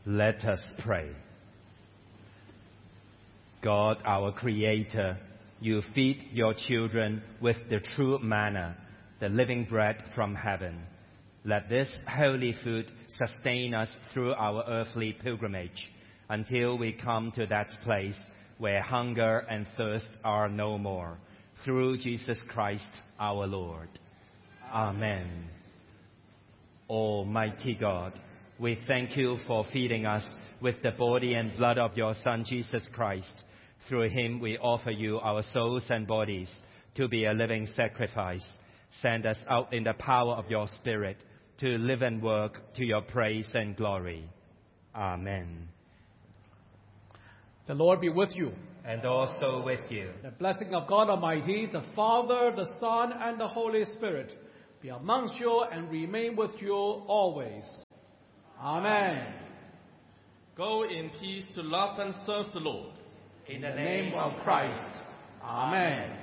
Let us pray. God, our Creator, you feed your children with the true manna, the living bread from heaven. Let this holy food sustain us through our earthly pilgrimage until we come to that place where hunger and thirst are no more. Through Jesus Christ our Lord. Amen. Almighty God, we thank you for feeding us with the body and blood of your Son, Jesus Christ. Through him we offer you our souls and bodies to be a living sacrifice. Send us out in the power of your Spirit to live and work to your praise and glory. Amen. The Lord be with you. And also with you. The blessing of God Almighty, the Father, the Son, and the Holy Spirit be amongst you and remain with you always. Amen. Go in peace to love and serve the Lord. In the name of Christ. Amen.